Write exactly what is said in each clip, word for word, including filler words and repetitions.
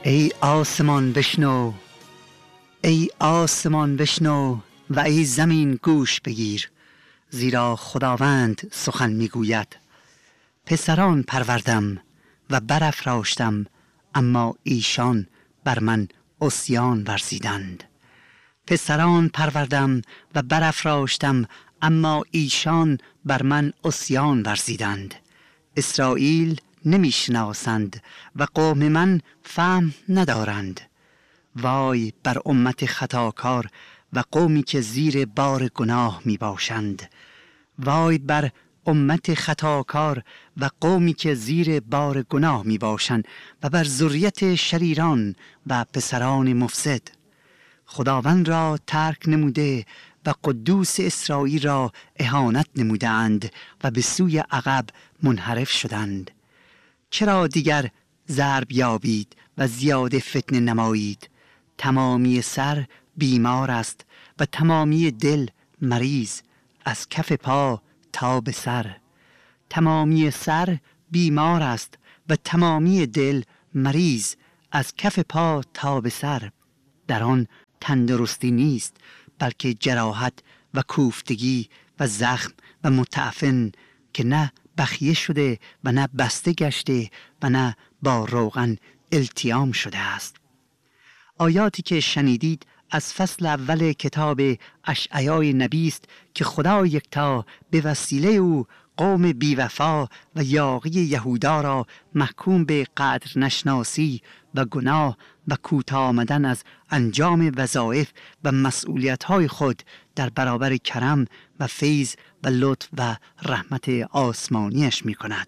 ای آسمان بشنو، ای آسمان بشنو و ای زمین گوش بگیر، زیرا خداوند سخن میگوید. پسران پروردم و برافراشتم، اما ایشان بر من عصیان ورزیدند. پسران پروردم و برافراشتم، اما ایشان بر من عصیان ورزیدند. اسرائیل نمیشناسند و قوم من فهم ندارند. وای بر امت خطاکار و قومی که زیر بار گناه می باشند. وای بر امت خطاکار و قومی که زیر بار گناه می باشند و بر ذریت شریران و پسران مفسد. خداوند را ترک نموده و قدوس اسرائیل را اهانت نمودند و به سوی عقب منحرف شدند. چرا دیگر ضرب یابید و زیاده فتنه نمایید؟ تمامی سر بیمار است و تمامی دل مریض، از کف پا تا به سر. تمامی سر بیمار است و تمامی دل مریض، از کف پا تا به سر. در آن تندرستی نیست، بلکه جراحت و کوفتگی و زخم و متعفن، که نه بخیه شده و نه بسته گشته و نه با روغن التیام شده است. آیاتی که شنیدید از فصل اول کتاب اشعیای نبی است که خدا یکتا به وسیله او قوم بیوفا و یاغی یهودا را محکوم به قدر نشناسی و گناه و کوتاه آمدن از انجام وظایف و مسئولیت‌های خود در برابر کرم و فیض و لطف و رحمت آسمانیش می‌کند.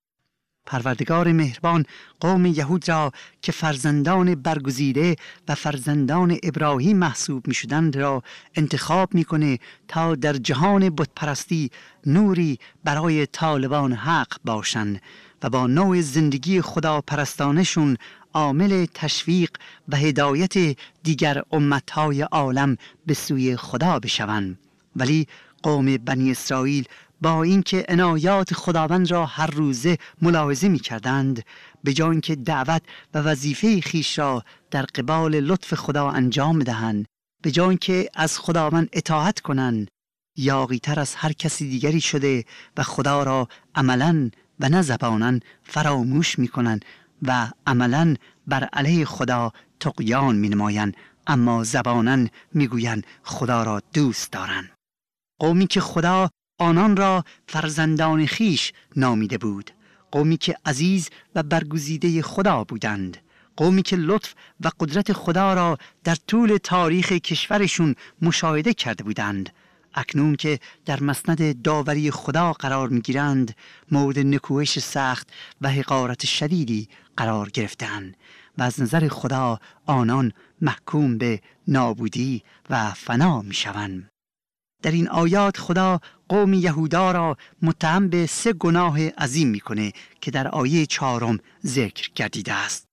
پروردگار مهربان قوم یهود را که فرزندان برگزیده و فرزندان ابراهیم محسوب می شدند را انتخاب میکنه تا در جهان بتپرستی نوری برای طالبان حق باشند و با نوع زندگی خدا پرستانشون عامل تشویق و هدایت دیگر امتهای عالم به سوی خدا بشوند. ولی قوم بنی اسرائیل با اینکه عنایات خداوند را هر روزه ملاحظه می کردند، به جای اینکه دعوت و وظیفه خیش را در قبال لطف خدا انجام دهند، به جای اینکه از خداوند اطاعت کنند، یاغی تر از هر کسی دیگری شده و خدا را عملاً و نه زباناً فراموش می کنند و عملاً بر علیه خدا طغیان می نمایند، اما زباناً می گویند خدا را دوست دارند. قومی که خدا آنان را فرزندان خیش نامیده بود، قومی که عزیز و برگزیده خدا بودند، قومی که لطف و قدرت خدا را در طول تاریخ کشورشون مشاهده کرده بودند، اکنون که در مسند داوری خدا قرار میگیرند مورد نکوهش سخت و حقارت شدیدی قرار گرفتند و از نظر خدا آنان محکوم به نابودی و فنا میشوند. در این آیات خدا قوم یهودا را متهم به سه گناه عظیم میکنه که در آیه چهارم ذکر گردیده است.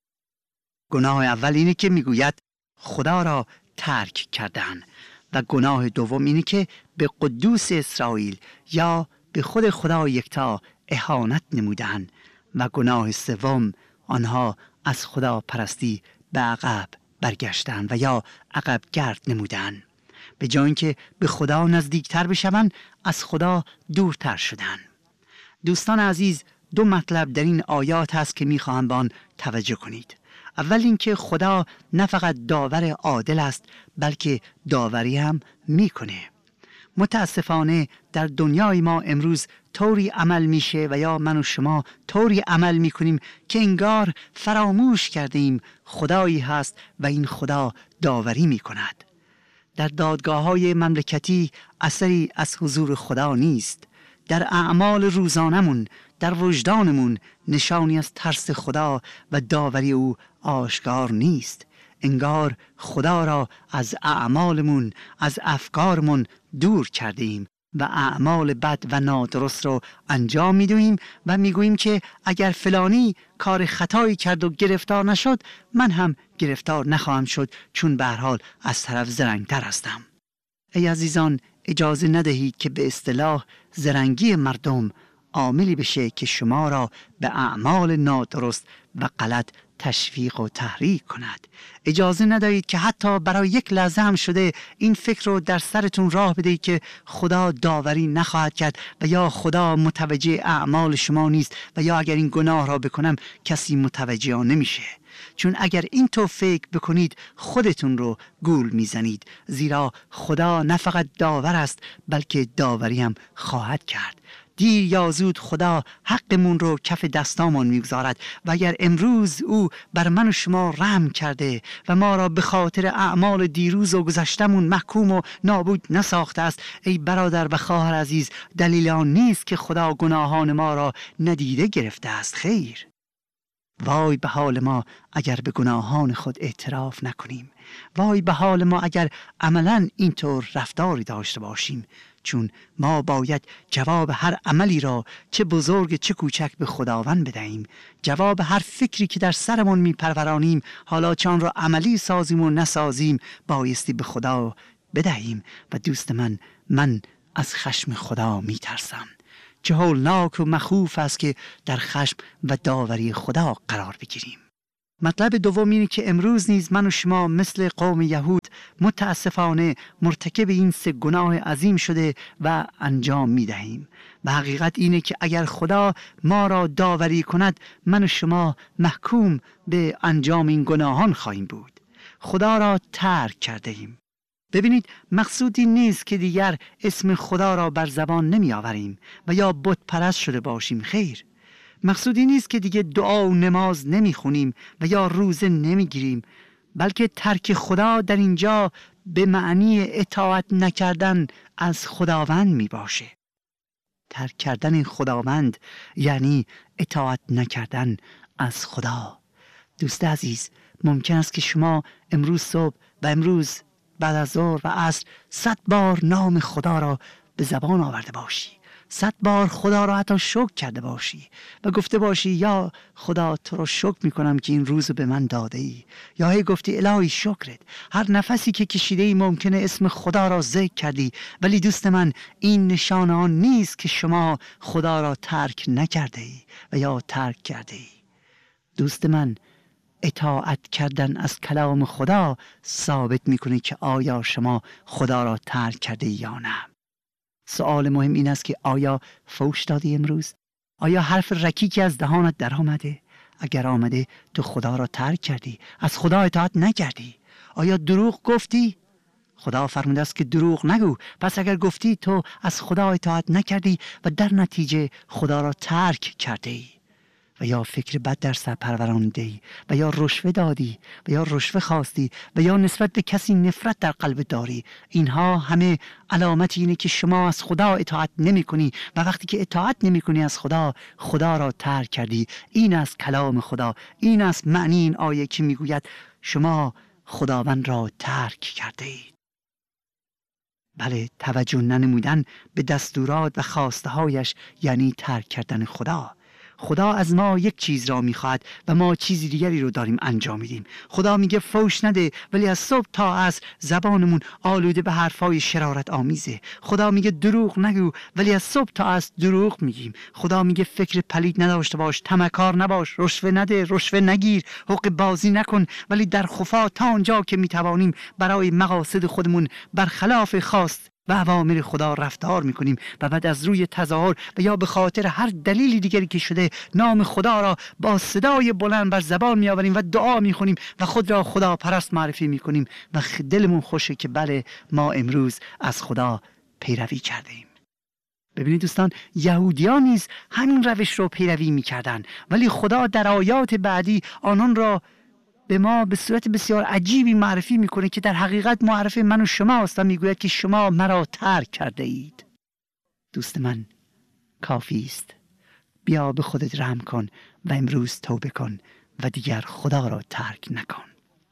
گناه اول اینه که میگوید خدا را ترک کردن و گناه دوم اینه که به قدوس اسرائیل یا به خود خدا یکتا اهانت نمودن و گناه سوم آنها از خدا پرستی به عقب برگشتن و یا عقب گرد نمودن. به جای اینکه به خدا نزدیکتر بشوند از خدا دورتر شدن. دوستان عزیز، دو مطلب در این آیات هست که میخواهم به آن توجه کنید. اول اینکه خدا نه فقط داور عادل است بلکه داوری هم میکنه. متاسفانه در دنیای ما امروز طوری عمل میشه و یا من و شما طوری عمل میکنیم که انگار فراموش کردیم خدایی هست و این خدا داوری میکند. در دادگاه‌های مملکتی اثری از حضور خدا نیست. در اعمال روزانمون، در وجدانمون نشانی از ترس خدا و داوری او آشکار نیست. انگار خدا را از اعمالمون، از افکارمون دور کردیم و اعمال بد و نادرست رو انجام میدویم و میگوییم که اگر فلانی کار خطایی کرد و گرفتار نشد، من هم گرفتار نخواهم شد چون به هر حال از طرف زرنگتر هستم. ای عزیزان، اجازه ندهید که به اصطلاح زرنگی مردم عاملی بشه که شما را به اعمال نادرست و غلط تشویق و تحریک کند. اجازه ندهید که حتی برای یک لحظه هم شده این فکر رو در سرتون راه بدهید که خدا داوری نخواهد کرد و یا خدا متوجه اعمال شما نیست و یا اگر این گناه را بکنم کسی متوجه آن نمیشه. چون اگر این تو فکر بکنید خودتون رو گول میزنید، زیرا خدا نه فقط داور است بلکه داوری هم خواهد کرد. دیر یا زود خدا حقمون رو کف دستامون میگذارد و اگر امروز او بر من و شما رحم کرده و ما را به خاطر اعمال دیروز و گذشتمون محکوم و نابود نساخته است، ای برادر و خواهر عزیز، دلیل آن نیست که خدا گناهان ما را ندیده گرفته است. خیر، وای به حال ما اگر به گناهان خود اعتراف نکنیم. وای به حال ما اگر عملاً اینطور رفتاری داشته باشیم، چون ما باید جواب هر عملی را چه بزرگ چه کوچک به خداوند بدهیم. جواب هر فکری که در سرمون میپرورانیم، حالا چه آن را عملی سازیم و نسازیم، بایستی به خدا بدهیم. و دوست من، من از خشم خدا میترسم. چه هولناک و مخوف است که در خشم و داوری خدا قرار بگیریم. مطلب دوم اینه که امروز نیز من و شما مثل قوم یهود متاسفانه مرتکب این سه گناه عظیم شده و انجام می دهیم. و حقیقت اینه که اگر خدا ما را داوری کند، من و شما محکوم به انجام این گناهان خواهیم بود. خدا را ترک کرده ایم. ببینید، مقصودی نیست که دیگر اسم خدا را بر زبان نمی آوریم و یا بت پرست شده باشیم. خیر، مقصودی نیست که دیگه دعا و نماز نمی خونیم و یا روزه نمی گیریم، بلکه ترک خدا در اینجا به معنی اطاعت نکردن از خداوند می باشه. ترک کردن خداوند یعنی اطاعت نکردن از خدا. دوست عزیز، ممکن است که شما امروز صبح و امروز بعد از ظهر و عصر صد بار نام خدا را به زبان آورده باشی، صد بار خدا را حتی شکر کرده باشی و گفته باشی یا خدا تو را شکر میکنم که این روز به من داده ای، یا هی گفتی الهی شکرت. هر نفسی که کشیده ای ممکنه اسم خدا را ذکر کردی، ولی دوست من، این نشانه آن نیست که شما خدا را ترک نکرده ای و یا ترک کرده ای. دوست من، اطاعت کردن از کلام خدا ثابت میکنه که آیا شما خدا را ترک کرده یا نه. سوال مهم این است که آیا فوش دادی امروز؟ آیا حرف رکیکی از دهانت در آمده؟ اگر آمده تو خدا را ترک کردی، از خدا اطاعت نکردی. آیا دروغ گفتی؟ خدا فرموده است که دروغ نگو. پس اگر گفتی تو از خدا اطاعت نکردی و در نتیجه خدا را ترک کرده ای. و یا فکر بد در سر پرورانیده ای و یا رشوه دادی و یا رشوه خواستی و یا نسبت به کسی نفرت در قلب داری، اینها همه علامت اینه که شما از خدا اطاعت نمی کنی و وقتی که اطاعت نمی کنی از خدا، خدا را ترک کردی. این است کلام خدا، این است معنی این آیه که میگوید شما خداوند را ترک کرده اید. بله، توجه ننمودن به دستورات و خواسته هایش یعنی ترک کردن خدا. خدا از ما یک چیز را میخواهد و ما چیزی دیگری رو داریم انجام میدیم. خدا میگه فوش نده، ولی از صبح تا عصر زبانمون آلوده به حرفای شرارت آمیزه. خدا میگه دروغ نگو، ولی از صبح تا عصر دروغ میگیم. خدا میگه فکر پلید نداشته باش، طمعکار نباش، رشوه نده، رشوه نگیر، حق بازی نکن، ولی در خفا تا آنجا که میتوانیم برای مقاصد خودمون برخلاف خواست و اوامر خدا رفتار میکنیم و بعد از روی تظاهر و یا به خاطر هر دلیلی دیگری که شده نام خدا را با صدای بلند بر زبان میآوریم و دعا میخونیم و خود را خدا پرست معرفی میکنیم و دلمون خوشه که بله ما امروز از خدا پیروی کردیم. ببینید دوستان، یهودیان نیز همین روش رو پیروی میکردن، ولی خدا در آیات بعدی آنان را به ما به صورت بسیار عجیبی معرفی میکنه که در حقیقت معرف من و شما است و میگوید که شما مرا ترک کرده اید. دوست من، کافی است. بیا به خودت رحم کن و امروز توبه کن و دیگر خدا را ترک نکن.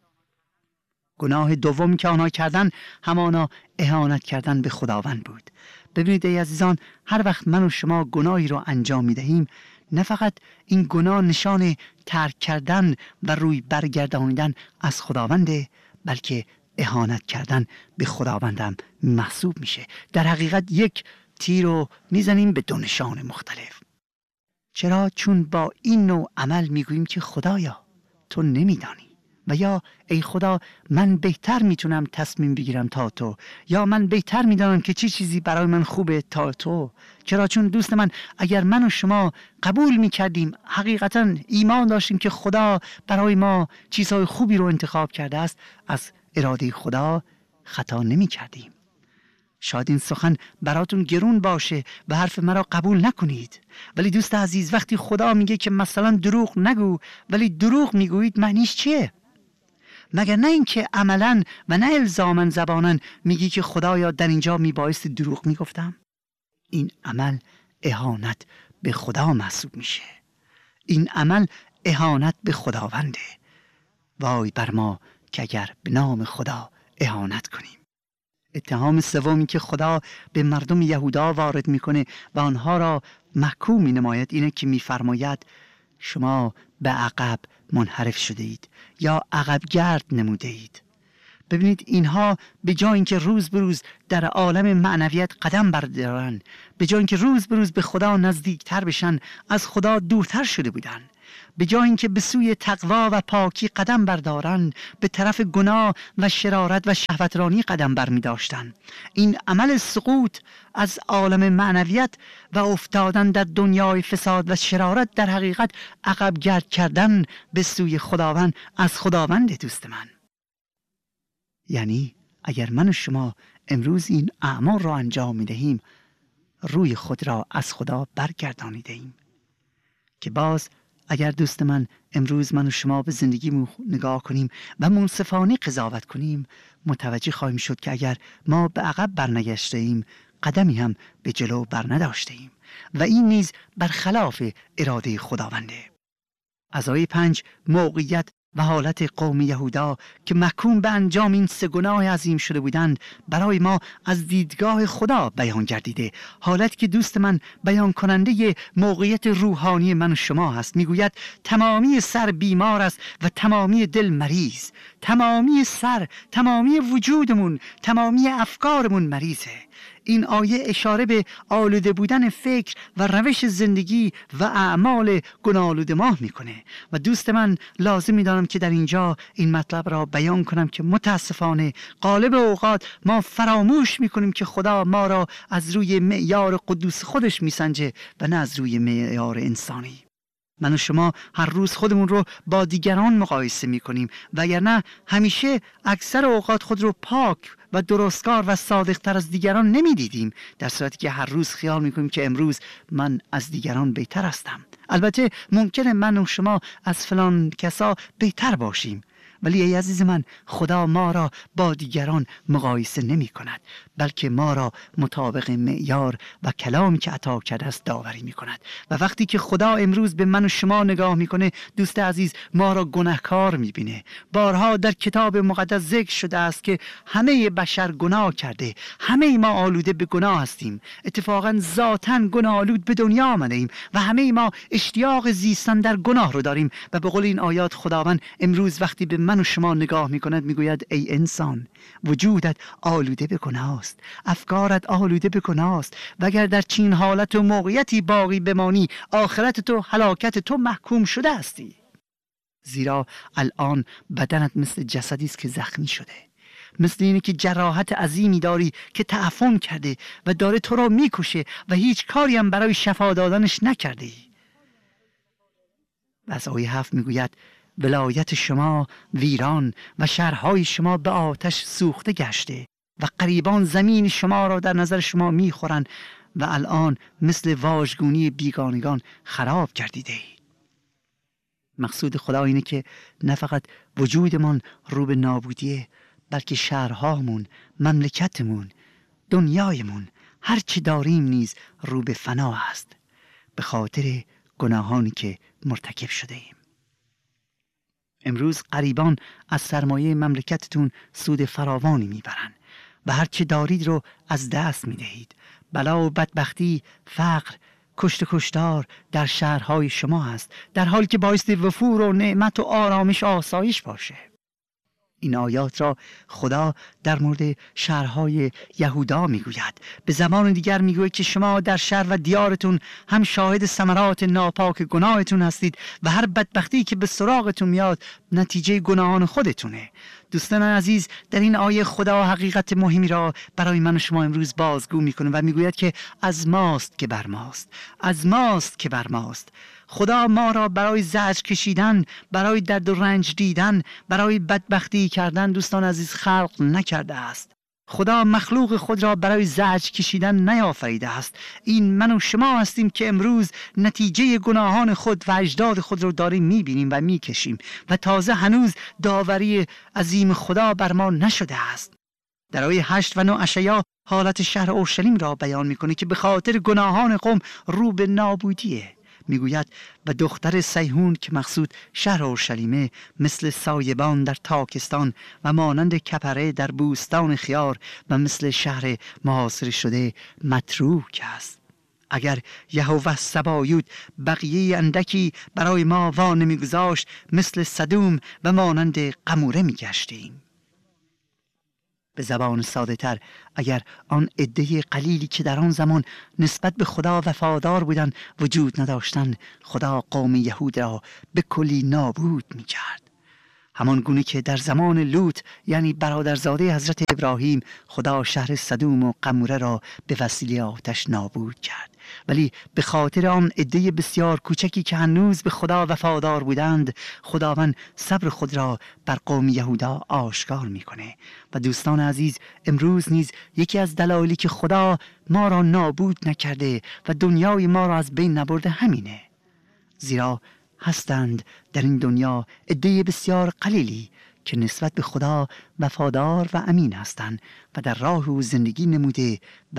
گناه دوم که آنها کردن همانا اهانت کردن به خداوند بود. ببینید ای عزیزان، هر وقت من و شما گناهی را انجام میدهیم، نه فقط این گناه نشان ترک کردن و روی برگردانیدن از خداونده، بلکه اهانت کردن به خداوندم محسوب میشه. در حقیقت یک تیر رو میزنیم به دو نشان مختلف. چرا؟ چون با این نوع عمل میگوییم که خدایا تو نمیدانی، و یا ای خدا من بهتر میتونم تصمیم بگیرم تا تو، یا من بهتر میدانم که چی چیزی برای من خوبه تا تو. چرا؟ چون دوست من اگر من و شما قبول میکردیم، حقیقتا ایمان داشتیم که خدا برای ما چیزهای خوبی رو انتخاب کرده است، از اراده خدا خطا نمیکردیم. شاید این سخن براتون گرون باشه و حرف مرا قبول نکنید، ولی دوست عزیز وقتی خدا میگه که مثلا دروغ نگو ولی دروغ میگویید، معنیش چیه؟ مگر نه اینکه عملا و نه الزاماً زباناً میگی که خدایا در اینجا میبایست دروغ میگفتم؟ این عمل اهانت به خدا محسوب میشه. این عمل اهانت به خداونده. وای بر ما که اگر به نام خدا اهانت کنیم. اتهام سومی که خدا به مردم یهودا وارد میکنه و آنها را محکوم مینماید اینه که میفرماید شما به عقب منحرف شده اید یا عقب گرد نموده اید. ببینید اینها به جای اینکه روز به روز در عالم معنویت قدم بردارن، به جای اینکه روز به روز به خدا نزدیکتر بشن، از خدا دورتر شده بودن. به جای اینکه به سوی تقوا و پاکی قدم بردارن، به طرف گناه و شرارت و شهوترانی قدم برمی داشتن. این عمل سقوط از عالم معنویت و افتادن در دنیای فساد و شرارت در حقیقت عقب گرد کردن به سوی خداوند از خداوند دوست من. یعنی اگر من و شما امروز این اعمال را انجام می دهیم، روی خود را از خدا برگردانیده ایم. که باز اگر دوست من امروز من و شما به زندگی نگاه کنیم و منصفانه قضاوت کنیم، متوجه خواهیم شد که اگر ما به عقب برنگشته ایم، قدمی هم به جلو برنداشته ایم و این نیز برخلاف اراده خداونده. از آیه پنج موقعیت و حالت قوم یهودا که محکوم به انجام این سه گناه عظیم شده بودند برای ما از دیدگاه خدا بیان گردیده. حالت که دوست من بیان کننده موقعیت روحانی من و شما هست. میگوید تمامی سر بیمار است و تمامی دل مریض. تمامی سر، تمامی وجودمون، تمامی افکارمون مریضه. این آیه اشاره به آلوده بودن فکر و روش زندگی و اعمال گناه‌آلود ما میکنه و دوست من لازم میدانم که در اینجا این مطلب را بیان کنم که متاسفانه غالب اوقات ما فراموش میکنیم که خدا ما را از روی معیار قدوس خودش میسنجه و نه از روی معیار انسانی. من و شما هر روز خودمون رو با دیگران مقایسه میکنیم وگرنه همیشه اکثر اوقات خود رو پاک و درستکار و صادقتر از دیگران نمیدیدیم، در صورتی که هر روز خیال میکنیم که امروز من از دیگران بهتر هستم. البته ممکنه من و شما از فلان کسا بهتر باشیم، ولی ای عزیز من، خدا ما را با دیگران مقایسه نمی کند، بلکه ما را مطابق معیار و کلامی که عطا کرده است داوری می کند. و وقتی که خدا امروز به من و شما نگاه می کنه، دوست عزیز، ما را گناهکار می بینه. بارها در کتاب مقدس ذکر شده است که همه بشر گناه کرده، همه ما آلوده به گناه هستیم. اتفاقا ذاتاً گناه آلود به دنیا آمده ایم و همه ما اشتیاق زیستن در گناه رو داریم. و به قول این آیات خداوند امروز وقتی به من و شما نگاه میکند میگوید ای انسان، وجودت آلوده به گناه است، افکارت آلوده به گناه است و اگر در چین حالت و موقعیتی باقی بمانی، آخرت تو، هلاکت تو محکوم شده هستی. زیرا الان بدنت مثل جسدی است که زخمی شده، مثل اینه که جراحت عظیمی داری که تعفن کرده و داره تو را میکشه و هیچ کاری هم برای شفا دادنش نکرده ای. و از آیه هفت میگوید ولایت شما ویران و شهرهای شما به آتش سوخته گشته و غریبان زمین شما را در نظر شما میخورند و الان مثل واژگونی بیگانگان خراب گردیده اید. مقصود خدا اینه که نه فقط وجودمان رو به نابودیه، بلکه شهرهامون، مملکتمون، دنیایمون، هر چی داریم نیز رو به فنا است به خاطر گناهانی که مرتکب شده ایم. امروز غریبان از سرمایه مملکتتون سود فراوانی میبرند و هر چه دارید رو از دست میدهید. بلا و بدبختی، فقر، کشت کشتار در شهرهای شما هست، در حالی که باعث وفور و نعمت و آرامش و آسایش باشه. این آیات را خدا در مورد شهرهای یهودا میگوید. به زبان دیگر میگوید که شما در شهر و دیارتون هم شاهد ثمرات ناپاک گناهتون هستید و هر بدبختی که به سراغتون میاد نتیجه گناهان خودتونه. دوستان عزیز، در این آیه خدا حقیقت مهمی را برای من و شما امروز بازگو میکنه و میگوید که از ماست که بر ماست، از ماست که بر ماست. خدا ما را برای زجر کشیدن، برای درد و رنج دیدن، برای بدبختی کردن دوستان عزیز خلق نکرده است. خدا مخلوق خود را برای زجر کشیدن نیافریده است. این من و شما هستیم که امروز نتیجه گناهان خود و اجداد خود را داریم میبینیم و میکشیم و تازه هنوز داوری عظیم خدا بر ما نشده است. در آیه هشت و نه اشعیا حالت شهر اورشلیم را بیان میکنه که به خاطر گناهان قوم رو به نابودیه. میگوید و دختر سیهون که مقصود شهر اورشلیمه مثل سایبان در تاکستان و مانند کپره در بوستان خیار و مثل شهر محاصره شده متروک است. اگر یهوه سبایوت بقیه اندکی برای ما وا نمیگذاشت مثل سدوم و مانند قموره میگشتیم. به زبان ساده تر، اگر آن عده قلیلی که در آن زمان نسبت به خدا وفادار بودند وجود نداشتند، خدا قوم یهود را به کلی نابود می کرد. همان گونه که در زمان لوط یعنی برادرزاده حضرت ابراهیم خدا شهر سدوم و قموره را به وسیله آتش نابود کرد، ولی به خاطر آن عده بسیار کوچکی که هنوز به خدا وفادار بودند خداوند صبر خود را بر قوم یهودا آشکار میکنه. و دوستان عزیز، امروز نیز یکی از دلایلی که خدا ما را نابود نکرده و دنیای ما را از بین نبرده همینه، زیرا هستند در این دنیا عده بسیار قلیلی که نسبت به خدا وفادار و امین هستند و در راه او زندگی نموده و